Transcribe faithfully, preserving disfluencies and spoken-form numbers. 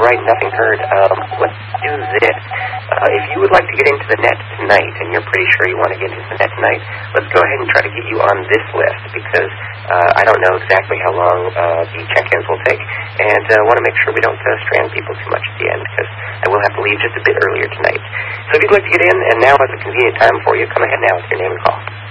right, nothing heard. Um, let's do this. Uh, if you would like to get into the net tonight, and you're pretty sure you want to get into the net tonight, let's go ahead and try to get you on this list, because uh, I don't know exactly how long uh, the check-ins will take, and I uh, want to make sure we don't uh, strand people too much at the end, because I will have to leave just a bit earlier tonight. So if you'd like to get in, and now is a convenient time for you, come ahead now with your name and call.